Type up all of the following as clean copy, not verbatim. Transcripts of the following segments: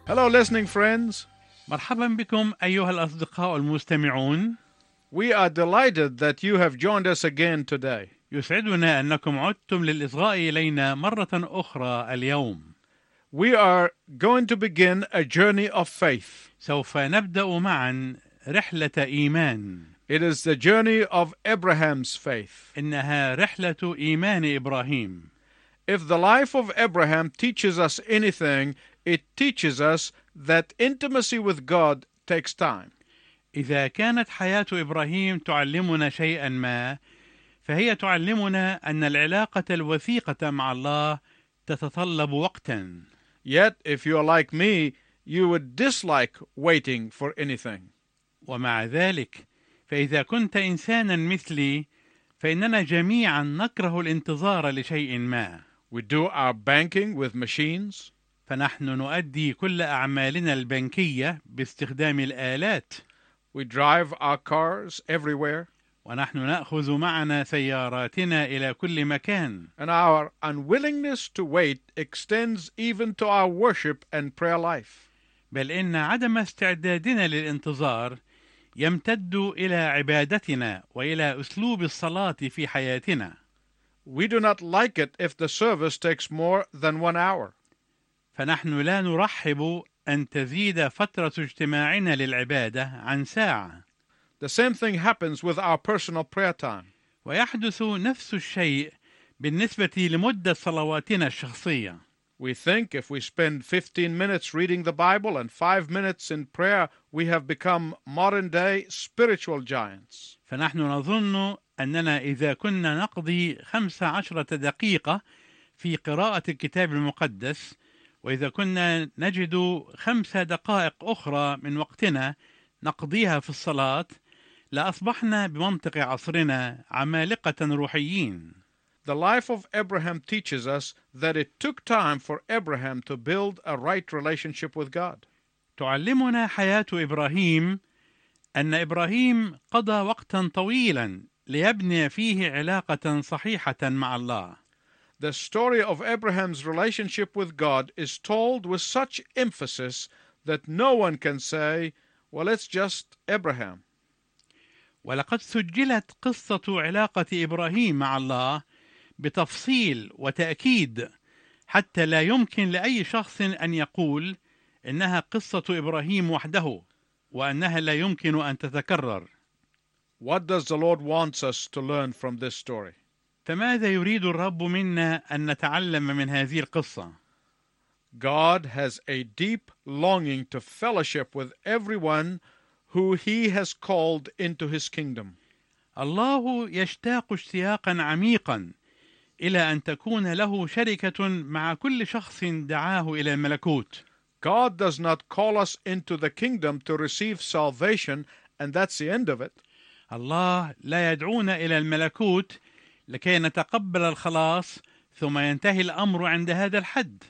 Hello, listening friends. مرحبا بكم أيها الأصدقاء المستمعون. We are delighted that you have joined us again today. يسعدنا أنكم عدتم للإصغاء إلينا مرة أخرى اليوم. We are going to begin a journey of faith. سوف نبدأ معا رحلة إيمان. It is the journey of Abraham's faith. إنها رحلة إيمان إبراهيم. If the life of Abraham teaches us anything, it teaches us that intimacy with God takes time. إذا كانت حياة إبراهيم تعلمنا شيئا ما، فهي تعلمنا أن العلاقة الوثيقة مع الله تتطلب وقتا. Yet, if you are like me, you would dislike waiting for anything. ومع ذلك فإذا كنت إنسانا مثلي فإننا جميعا نكره الانتظار لشيء ما. We do our banking with machines. فنحن نؤدي كل أعمالنا البنكية باستخدام الآلات. We drive our cars everywhere. ونحن نأخذ معنا سياراتنا إلى كل مكان. And our unwillingness to wait extends even to our worship and prayer life. بل إن عدم استعدادنا للانتظار يمتد إلى عبادتنا وإلى أسلوب الصلاة في حياتنا. We do not like it if the service takes more than 1 hour. فنحن لا نرحب أن تزيد فترة اجتماعنا للعبادة عن ساعة. The same thing happens with our personal prayer time. ويحدث نفس الشيء بالنسبة لمدة صلواتنا الشخصية. We think if we spend 15 minutes reading the Bible and 5 minutes in prayer, we have become modern-day spiritual giants. فنحن نظن أننا إذا كنا نقضي 15 دقيقة في قراءة الكتاب المقدس، وإذا كنا نجد 5 دقائق أخرى من وقتنا نقضيها في الصلاة، لأصبحنا بمنطق عصرنا عمالقة روحيين. The life of Abraham teaches us that it took time for Abraham to build a right relationship with God. تعلمنا حياة إبراهيم أن إبراهيم قضى وقتا طويلا ليبني فيه علاقة صحيحة مع الله. The story of Abraham's relationship with God is told with such emphasis that no one can say, well, it's just Abraham. ولقد سجلت قصة علاقة إبراهيم مع الله بتفصيل وتأكيد حتى لا يمكن لأي شخص أن يقول إنها قصة إبراهيم وحده وأنها لا يمكن أن تتكرر. What does the Lord want us to learn from this story? فماذا يريد الرب منا أن نتعلم من هذه القصة؟ God has a deep longing to fellowship with everyone who He has called into His kingdom. الله يشتاق اشتياقا عميقا إلى أن تكون له شركة مع كل شخص دعاه إلى الملكوت. God does not call us into the kingdom to receive salvation, and that's the end of it. الله لا يدعونا إلى الملكوت لكي نتقبل الخلاص ثم ينتهي الأمر عند هذا الحد.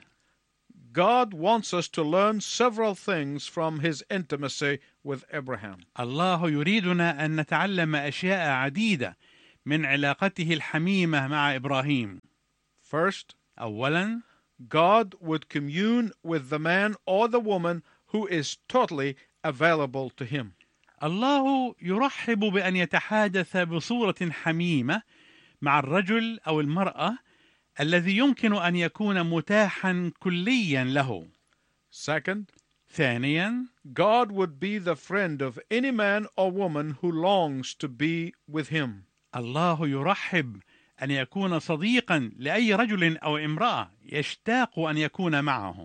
God wants us to learn several things from His intimacy with Abraham. الله يريدنا أن نتعلم أشياء عديدة من علاقته الحميمة مع إبراهيم. First, أولاً، God would commune with the man or the woman who is totally available to Him. الله يرحب بأن يتحادث بصورة حميمة مع الرجل أو المرأة الذي يمكن أن يكون متاحا كليا له. Second, ثانيا، God would be the friend of any man or woman who longs to be with Him. الله يرحب أن يكون صديقا لأي رجل أو امرأة يشتاق أن يكون معه.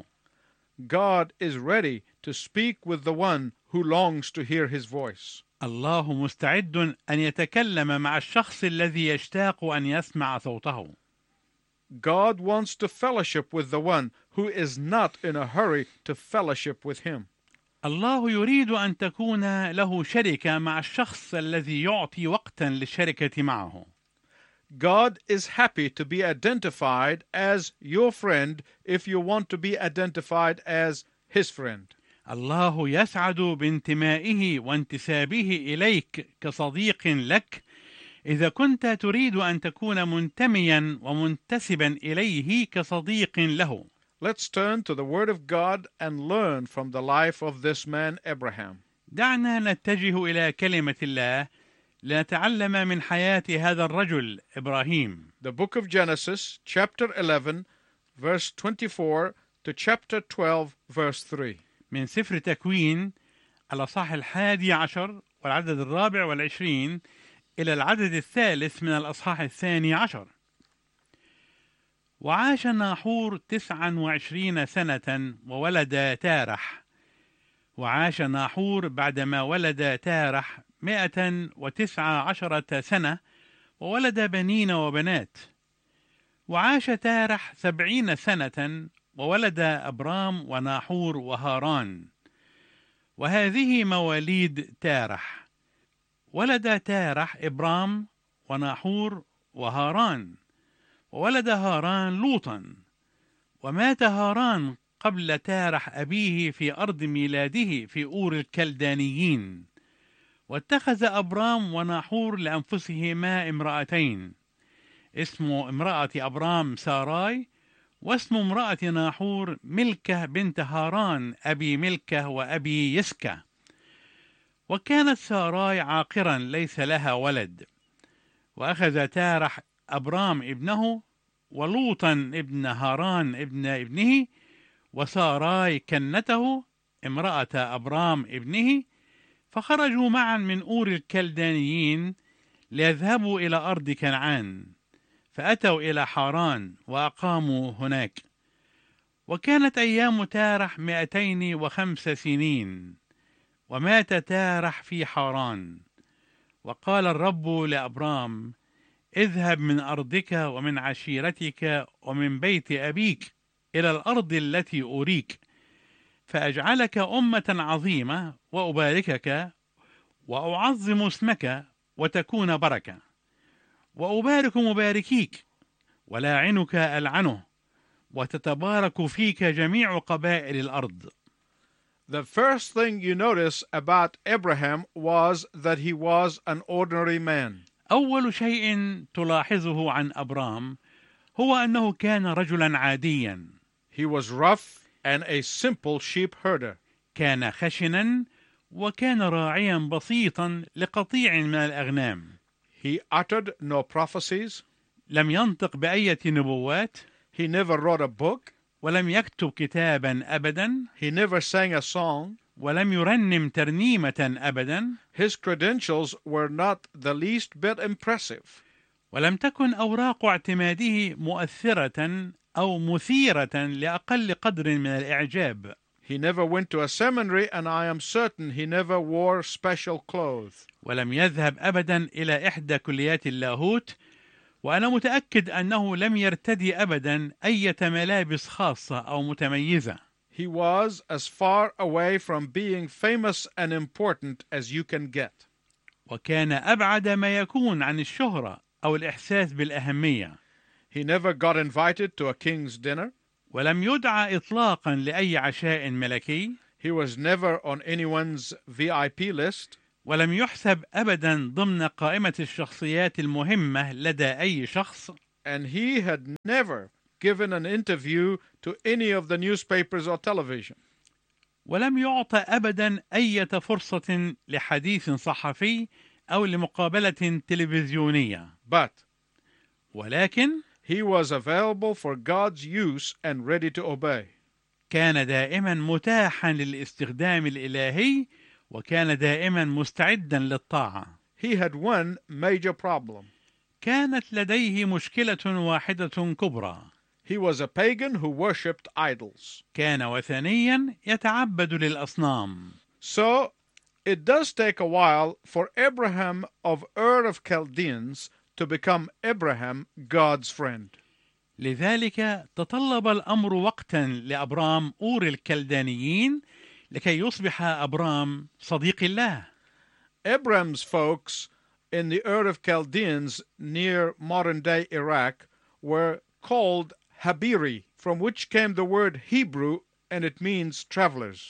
God is ready to speak with the one who longs to hear His voice. الله مستعد أن يتكلم مع الشخص الذي يشتاق أن يسمع صوته. God wants to fellowship with the one who is not in a hurry to fellowship with Him. الله يريد أن تكون له شركة مع الشخص الذي يعطي وقتا للشركة معه. God is happy to be identified as your friend if you want to be identified as His friend. الله يسعد بانتمائه وانتسابه إليك كصديق لك إذا كنت تريد أن تكون منتميا ومنتسبا إليه كصديق له. Let's turn to the Word of God and learn from the life of this man Abraham. دعنا نتجه إلى كلمة الله لنتعلم من حياة هذا الرجل إبراهيم. The book of Genesis, chapter 11, verse 24 to chapter 12, verse 3. من سفر تكوين الأصحاح 11 والعدد 24 إلى العدد 3 من الأصحاح 12. وعاش ناحور 29 سنة وولد تارح. وعاش ناحور بعدما ولد تارح 119 سنة وولد بنين وبنات. وعاش تارح 70 سنة وولد أبرام وناحور وهاران. وهذه مواليد تارح. ولد تارح إبرام وناحور وهاران. وولد هاران لوطا. ومات هاران قبل تارح أبيه في أرض ميلاده في أور الكلدانيين. واتخذ أبرام وناحور لأنفسهما امرأتين، اسم امرأة أبرام ساراي، واسم امرأة ناحور ملكة بنت هاران أبي ملكة وأبي يسكة. وكانت ساراي عاقرا ليس لها ولد. وأخذ تارح أبرام ابنه ولوطا ابن هاران ابن ابنه وساراي كنته امرأة أبرام ابنه، فخرجوا معا من أور الكلدانيين ليذهبوا إلى أرض كنعان، فأتوا إلى حاران وأقاموا هناك. وكانت أيام تارح 205 سنين، ومات تارح في حاران. وقال الرب لأبرام: اذهب من أرضك ومن عشيرتك ومن بيت أبيك إلى الأرض التي أريك، فأجعلك أمة عظيمة وأباركك وأعظم اسمك وتكون بركة. وأبارك مباركيك ولاعنك ألعنه، وتتبارك فيك جميع قبائل الأرض. The first thing you notice about Abraham was that he was an ordinary man. أول شيء تلاحظه عن أبرام هو أنه كان رجلا عاديا. He was rough and a simple sheep herder. كان خشنا وكان راعيا بسيطا لقطيع من الأغنام. He uttered no prophecies. لم ينطق بأية نبوات. He never wrote a book. ولم يكتب كتابا أبدا. He never sang a song. ولم يرنم ترنيمة أبدا. His credentials were not the least bit impressive. ولم تكن أوراق اعتماده مؤثرة أو مثيرة لأقل قدر من الإعجاب. He never went to a seminary, and I am certain he never wore special clothes. ولم يذهب أبدا إلى إحدى كليات اللاهوت، وأنا متأكد أنه لم يرتدي أبدا أي ملابس خاصة أو متميزة. He was as far away from being famous and important as you can get. وكان أبعد ما يكون عن الشهرة أو الإحساس بالأهمية. He never got invited to a king's dinner. ولم يدعى إطلاقا لأي عشاء ملكي. He was never on anyone's VIP list. ولم يحسب أبدا ضمن قائمة الشخصيات المهمة لدى أي شخص. And he had never given an interview to any of the newspapers or television. ولم يعطى أبدا أي فرصة لحديث صحفي أو لمقابلة تلفزيونية. But ولكن he was available for God's use and ready to obey. كان دائما متاحا للاستخدام الإلهي، وكان دائما مستعدا للطاعة. He had one major problem. كانت لديه مشكلة واحدة كبرى. He was a pagan who worshipped idols. كان وثنيا يتعبد للأصنام. So it does take a while for Abraham of Ur of Chaldeans to become Abraham, God's friend. لذلك تطلب الأمر وقتا لأبرام أور الكلدانيين لكي يصبح أبرام صديق الله. Abraham's folks in the Ur of Chaldeans near modern-day Iraq were called Habiri, from which came the word Hebrew, and it means travelers.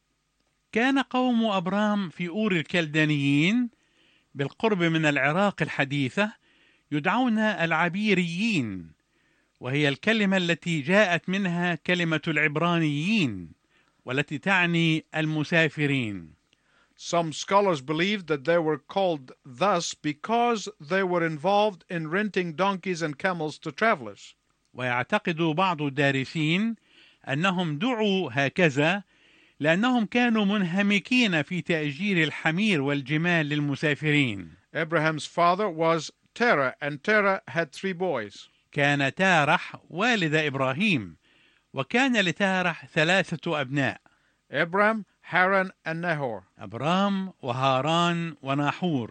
كان قوم أبرام في أور الكلدانيين بالقرب من العراق الحديثة يدعون العبيريين، وهي الكلمة التي جاءت منها كلمة العبرانيين والتي تعني المسافرين. Some scholars believe that they were called thus because they were involved in renting donkeys and camels to travelers. ويعتقد بعض الدارسين أنهم دعوا هكذا لأنهم كانوا منهمكين في تأجير الحمير والجمال للمسافرين. Abraham's father was Terah, and Terah had 3 boys. كان تارح والد إبراهيم، وكان لتارح 3 أبناء: Abram, Haran, and Nahor. أبرام وهاران وناحور.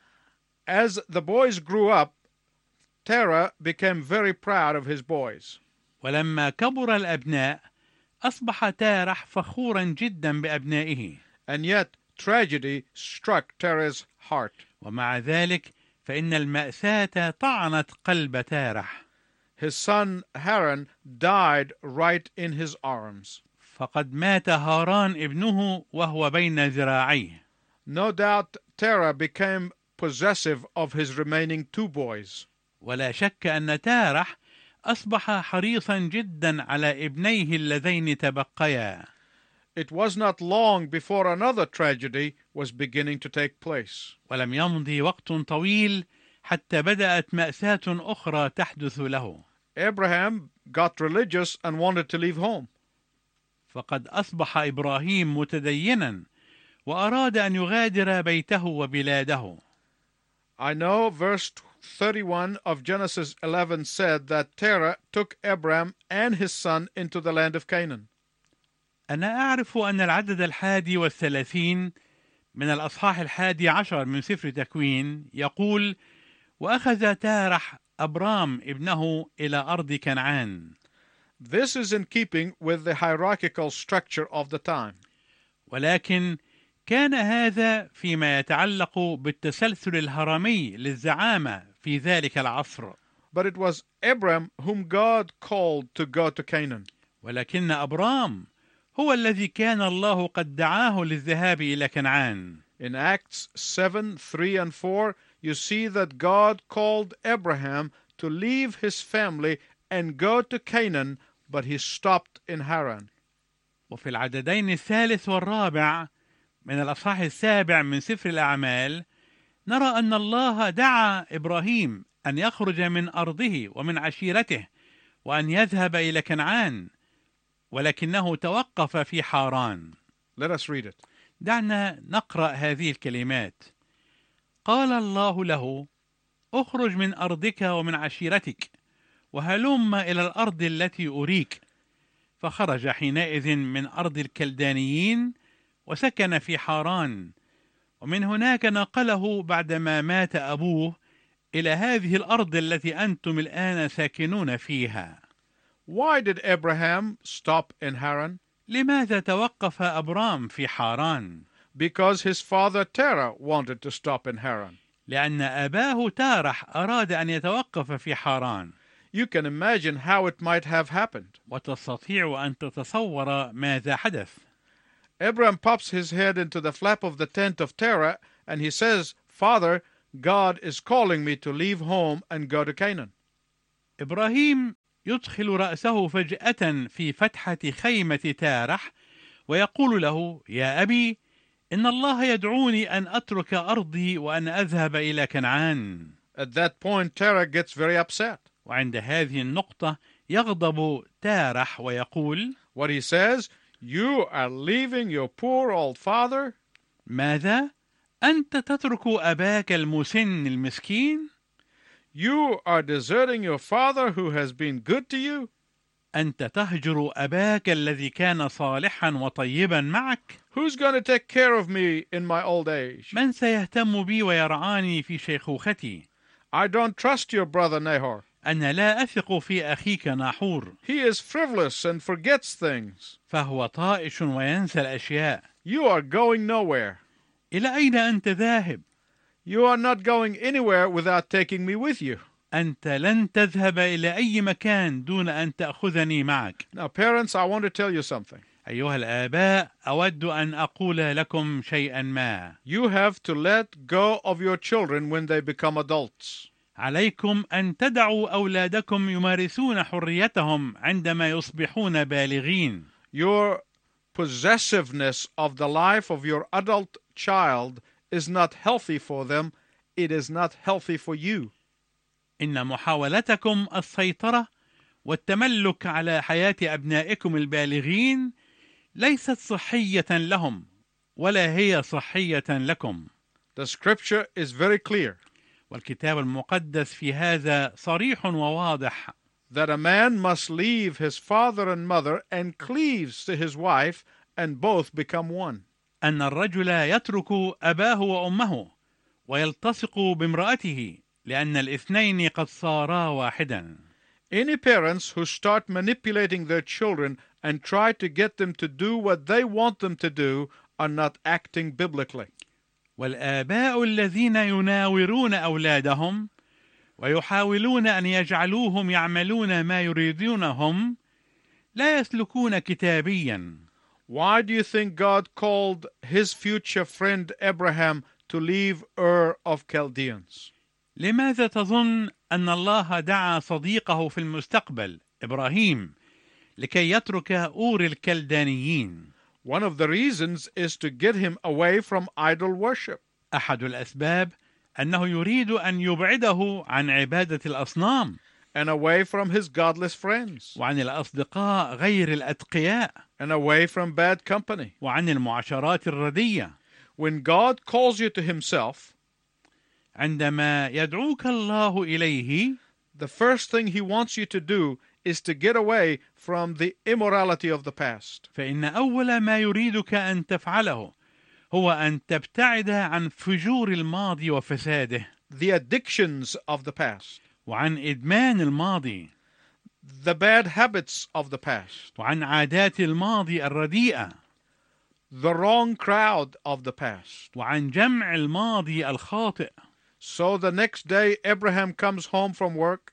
As the boys grew up, Terah became very proud of his boys. ولما كبر الأبناء أصبح تارح فخورا جدا بأبنائه. And yet tragedy struck Terah's heart. ومع ذلك فإن المأساة طعنت قلب تارح. His son Haran died right in his arms. فقد مات هاران ابنه وهو بين ذراعيه. No doubt Terah became possessive of his remaining 2 boys. ولا شك أن تارح أصبح حريصا جدا على ابنيه اللذين تبقيا. It was not long before another tragedy was beginning to take place. ولم يمضي وقت طويل حتى بدأت مأساة أخرى تحدث له. Abraham got religious and wanted to leave home. فقد أصبح إبراهيم متدينا وأراد أن يغادر بيته وبلاده. I know verse 31 of Genesis 11 said that Terah took Abram and his son into the land of Canaan. أنا أعرف أن العدد 31 من الأصحاح 11 من سفر تكوين يقول: وأخذ تارح أبرام ابنه إلى أرض كنعان. This is in keeping with the hierarchical structure of the time. ولكن كان هذا فيما يتعلق بالتسلسل الهرمي للزعامة في ذلك العصر. But it was Abram whom God called to go to Canaan. ولكن أبرام هو الذي كان الله قد دعاه للذهاب إلى كنعان. In Acts 7, 3 and 4, you see that God called Abraham to leave his family and go to Canaan, but he stopped in Haran. وفي العددين 3 و4 من الأصحاح 7 من سفر الأعمال نرى أن الله دعا إبراهيم أن يخرج من أرضه ومن عشيرته وأن يذهب إلى كنعان، ولكنه توقف في حاران. Let us read it. دعنا نقرأ هذه الكلمات. قال الله له: اخرج من أرضك ومن عشيرتك وهلم إلى الأرض التي أريك. فخرج حينئذ من أرض الكلدانيين وسكن في حاران، ومن هناك نقله بعدما مات أبوه إلى هذه الأرض التي أنتم الآن ساكنون فيها. Why did Abraham stop in Haran? لماذا توقف أبرام في حاران؟ Because his father Terah wanted to stop in Haran. لأن أباه تارح أراد أن يتوقف في حاران. You can imagine how it might have happened. وتستطيع أن تتصور ماذا حدث. Abraham pops his head into the flap of the tent of Terah and he says, Father, God is calling me to leave home and go to Canaan. إبراهيم يدخل رأسه فجأة في فتحة خيمة تارح ويقول له: يا أبي، إن الله يدعوني أن أترك أرضي وأن أذهب إلى كنعان. At that point, Terah gets very upset. وعند هذه النقطة يغضب تارح ويقول: What he says, you are leaving your poor old father? ماذا؟ أنت تترك أباك المسن المسكين؟ You are deserting your father who has been good to you? أنت تهجر أباك الذي كان صالحا وطيبا معك؟ Who's going to take care of me in my old age? من سيهتم بي ويرعاني في شيخوختي؟ I don't trust your brother Nahor. أنا لا أثق في أخيك ناحور. He is frivolous and forgets things. فهو طائش وينسى الأشياء. You are going nowhere. إلى أين أنت ذاهب؟ You are not going anywhere without taking me with you. أنت لن تذهب إلى أي مكان دون أن تأخذني معك. Now, parents, I want to tell you something. أيها الآباء، أود أن أقول لكم شيئا ما. You have to let go of your children when they become adults. عليكم أن تدعوا أولادكم يمارسون حريتهم عندما يصبحون بالغين. Your possessiveness of the life of your adult child is not healthy for them. It is not healthy for you. إن محاولتكم السيطرة والتملك على حياة أبنائكم البالغين ليست صحية لهم ولا هي صحية لكم. The scripture is very clear والكتاب المقدس في هذا صريح وواضح that a man must leave his father and mother and cleaves to his wife, and both become one. أن الرجل يترك أباه وأمه ويلتصق بامرأته لأن الاثنين قد صارا واحدا. Any parents who start manipulating their children and try to get them to do what they want them to do are not acting biblically. والآباء الذين يناورون أولادهم ويحاولون أن يجعلوهم يعملون ما يريدونهم لا يسلكون كتابيا. Why do you think God called his future friend Abraham to leave Ur of Chaldeans? لماذا تظن أن الله دعا صديقه في المستقبل إبراهيم لكي يترك أور الكلدانيين؟ One of the reasons is to get him away from idol worship. أحد الأسباب أنه يريد أن يبعده عن عبادة الأصنام And away from his godless friends. وعن الأصدقاء غير الأتقياء And away from bad company. وعن المعاشرات الردية. When God calls you to himself, عندما يدعوك الله إليه the first thing he wants you to do is to get away from the immorality of the past. فإن أول ما يريدك أن تفعله هو أن تبتعد عن فجور الماضي وفساده. The addictions of the past. وعن إدمان الماضي. The bad habits of the past. وعن عادات الماضي الرديئة. The wrong crowd of the past. وعن جمع الماضي الخاطئ. So the next day Abraham comes home from work.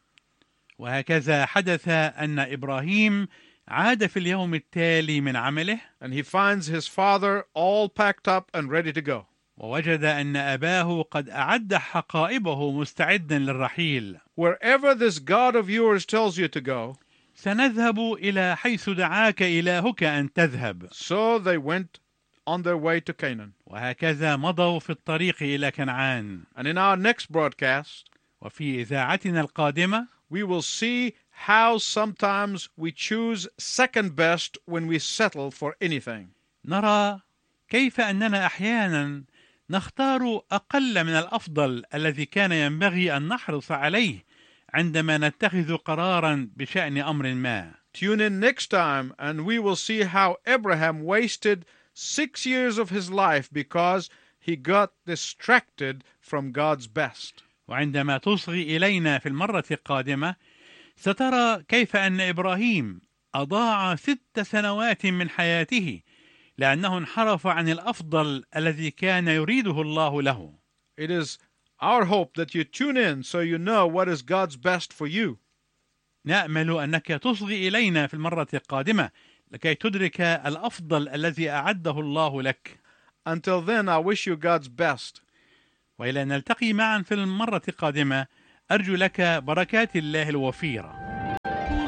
وهكذا حدث أن إبراهيم عاد في اليوم التالي من عمله. And he finds his father all packed up and ready to go. ووجد أن أباه قد أعد حقائبه مستعدا للرحيل. Wherever this God of yours tells you to go, سنذهب إلى حيث دعاك إلهك أن تذهب. so they went on their way to Canaan. وهكذا مضوا في الطريق إلى كنعان. And in our next broadcast, وفي إذاعتنا القادمة we will see how sometimes we choose second best when we settle for anything. نرى كيف أننا أحيانا نختار أقل من الأفضل الذي كان ينبغي أن نحرص عليه عندما نتخذ قرارا بشأن أمر ما. Tune in next time and we will see how Abraham wasted 6 years of his life because he got distracted from God's best. وعندما تصغي إلينا في المرة القادمة سترى كيف أن إبراهيم أضاع 6 سنوات من حياته لأنه انحرف عن الأفضل الذي كان يريده الله له. It is our hope that you tune in so you know what is God's best for you. نأمل أنك تصغي إلينا في المرة القادمة لكي تدرك الأفضل الذي أعده الله لك. Until then, I wish you God's best. وإلى أن نلتقي معا في المرة القادمة أرجو لك بركات الله الوفيرة.